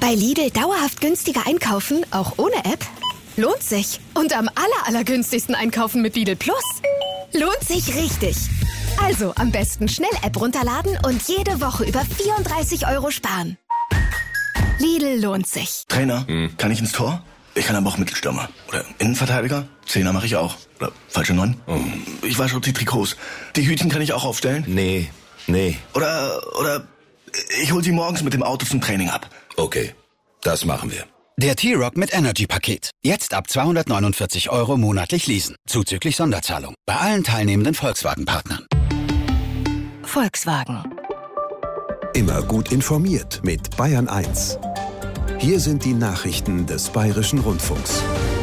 Bei Lidl dauerhaft günstiger einkaufen, auch ohne App? Lohnt sich. Und am allergünstigsten einkaufen mit Lidl Plus? Lohnt sich richtig. Also am besten schnell App runterladen und jede Woche über 34 € sparen. Lidl lohnt sich. Trainer, kann ich ins Tor? Ich kann aber auch Mittelstürmer. Oder Innenverteidiger? Zehner mache ich auch. Oder falsche 9? Ich wasche auch die Trikots. Die Hütchen kann ich auch aufstellen? Nee. Oder ich hol sie morgens mit dem Auto zum Training ab. Okay, das machen wir. Der T-Rock mit Energy-Paket. Jetzt ab 249 € monatlich leasen. Zuzüglich Sonderzahlung. Bei allen teilnehmenden Volkswagen-Partnern. Volkswagen. Immer gut informiert mit Bayern 1. Hier sind die Nachrichten des Bayerischen Rundfunks.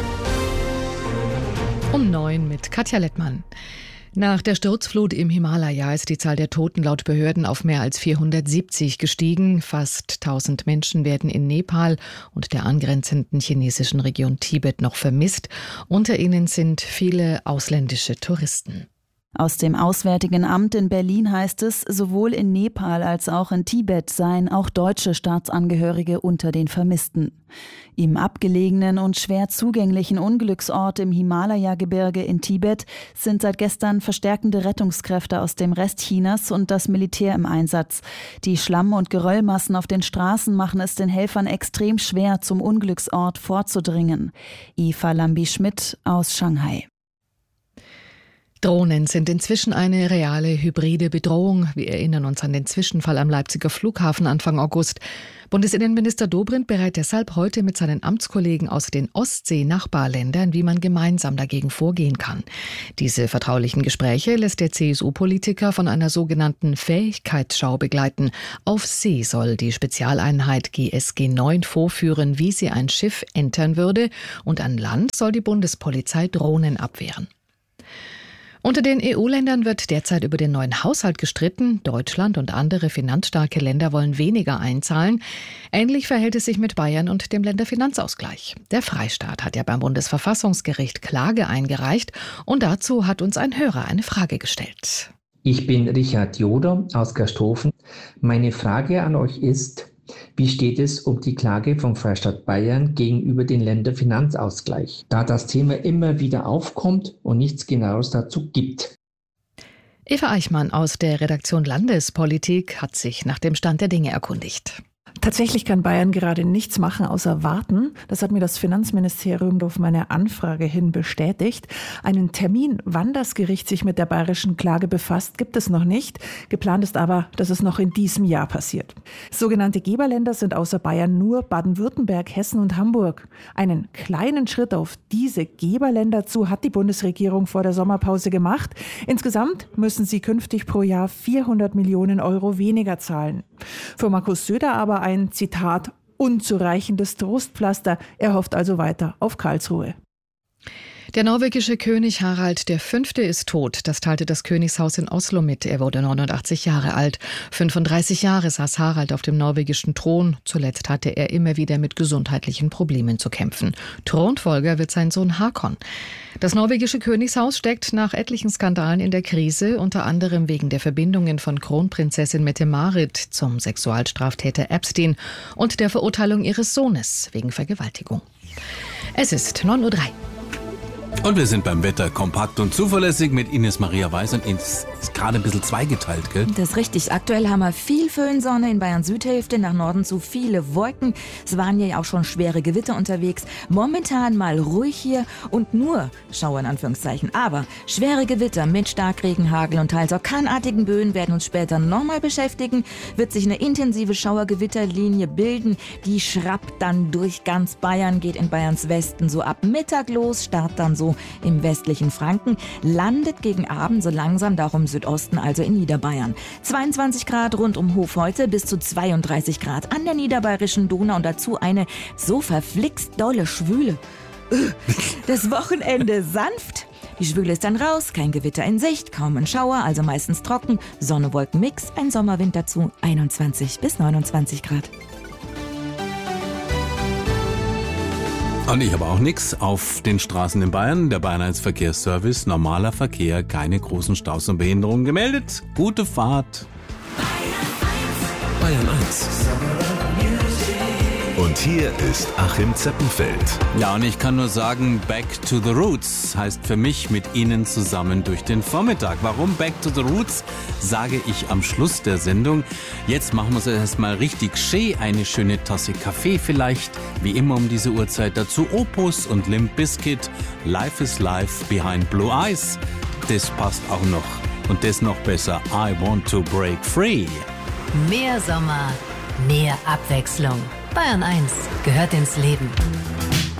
Um 9 mit Katja Lettmann. Nach der Sturzflut im Himalaya ist die Zahl der Toten laut Behörden auf mehr als 470 gestiegen. Fast 1000 Menschen werden in Nepal und der angrenzenden chinesischen Region Tibet noch vermisst. Unter ihnen sind viele ausländische Touristen. Aus dem Auswärtigen Amt in Berlin heißt es, sowohl in Nepal als auch in Tibet seien auch deutsche Staatsangehörige unter den Vermissten. Im abgelegenen und schwer zugänglichen Unglücksort im Himalaya-Gebirge in Tibet sind seit gestern verstärkende Rettungskräfte aus dem Rest Chinas und das Militär im Einsatz. Die Schlamm- und Geröllmassen auf den Straßen machen es den Helfern extrem schwer, zum Unglücksort vorzudringen. Eva Lambi-Schmidt aus Shanghai. Drohnen sind inzwischen eine reale hybride Bedrohung. Wir erinnern uns an den Zwischenfall am Leipziger Flughafen Anfang August. Bundesinnenminister Dobrindt berät deshalb heute mit seinen Amtskollegen aus den Ostsee-Nachbarländern, wie man gemeinsam dagegen vorgehen kann. Diese vertraulichen Gespräche lässt der CSU-Politiker von einer sogenannten Fähigkeitsschau begleiten. Auf See soll die Spezialeinheit GSG 9 vorführen, wie sie ein Schiff entern würde, und an Land soll die Bundespolizei Drohnen abwehren. Unter den EU-Ländern wird derzeit über den neuen Haushalt gestritten. Deutschland und andere finanzstarke Länder wollen weniger einzahlen. Ähnlich verhält es sich mit Bayern und dem Länderfinanzausgleich. Der Freistaat hat ja beim Bundesverfassungsgericht Klage eingereicht und dazu hat uns ein Hörer eine Frage gestellt. Ich bin Richard Joder aus Gersthofen. Meine Frage an euch ist: Wie steht es um die Klage vom Freistaat Bayern gegenüber dem Länderfinanzausgleich, da das Thema immer wieder aufkommt und nichts Genaues dazu gibt? Eva Eichmann aus der Redaktion Landespolitik hat sich nach dem Stand der Dinge erkundigt. Tatsächlich kann Bayern gerade nichts machen, außer warten. Das hat mir das Finanzministerium auf meine Anfrage hin bestätigt. Einen Termin, wann das Gericht sich mit der bayerischen Klage befasst, gibt es noch nicht. Geplant ist aber, dass es noch in diesem Jahr passiert. Sogenannte Geberländer sind außer Bayern nur Baden-Württemberg, Hessen und Hamburg. Einen kleinen Schritt auf diese Geberländer zu hat die Bundesregierung vor der Sommerpause gemacht. Insgesamt müssen sie künftig pro Jahr 400 Millionen € weniger zahlen. Für Markus Söder aber ein, Zitat, unzureichendes Trostpflaster. Er hofft also weiter auf Karlsruhe. Der norwegische König Harald V. ist tot. Das teilte das Königshaus in Oslo mit. Er wurde 89 Jahre alt. 35 Jahre saß Harald auf dem norwegischen Thron. Zuletzt hatte er immer wieder mit gesundheitlichen Problemen zu kämpfen. Thronfolger wird sein Sohn Hakon. Das norwegische Königshaus steckt nach etlichen Skandalen in der Krise, unter anderem wegen der Verbindungen von Kronprinzessin Mette-Marit zum Sexualstraftäter Epstein und der Verurteilung ihres Sohnes wegen Vergewaltigung. Es ist 9:03 Uhr. Und wir sind beim Wetter kompakt und zuverlässig mit Ines Maria Weiß. Und Ines ist gerade ein bisschen zweigeteilt, gell? Das ist richtig. Aktuell haben wir viel Föhnsonne in Bayern Südhälfte, nach Norden zu viele Wolken. Es waren ja auch schon schwere Gewitter unterwegs. Momentan mal ruhig hier und nur Schauer in Anführungszeichen. Aber schwere Gewitter mit Starkregen, Hagel und teils orkanartigen Böen werden uns später nochmal beschäftigen. Wird sich eine intensive Schauergewitterlinie bilden. Die schrappt dann durch ganz Bayern, geht in Bayerns Westen so ab Mittag los, startet dann so im westlichen Franken, landet gegen Abend so langsam darum Südosten, also in Niederbayern. 22 Grad rund um Hof heute, bis zu 32 Grad an der niederbayerischen Donau und dazu eine so verflixt dolle Schwüle. Das Wochenende sanft. Die Schwüle ist dann raus, kein Gewitter in Sicht, kaum ein Schauer, also meistens trocken, Sonne-Wolken-Mix, ein Sommerwind dazu, 21 bis 29 Grad. Und ich habe auch nichts auf den Straßen in Bayern. Der Bayern 1 Verkehrsservice, normaler Verkehr, keine großen Staus und Behinderungen gemeldet. Gute Fahrt. Bayern 1. Und hier ist Achim Zeppenfeld. Ja, und ich kann nur sagen, Back to the Roots heißt für mich mit Ihnen zusammen durch den Vormittag. Warum Back to the Roots, sage ich am Schluss der Sendung. Jetzt machen wir es erstmal richtig schön. Eine schöne Tasse Kaffee vielleicht, wie immer um diese Uhrzeit. Dazu Opus und Limp Bizkit. Life is Life Behind Blue Eyes. Das passt auch noch. Und das noch besser. I Want to Break Free. Mehr Sommer, mehr Abwechslung. Bayern 1 gehört ins Leben.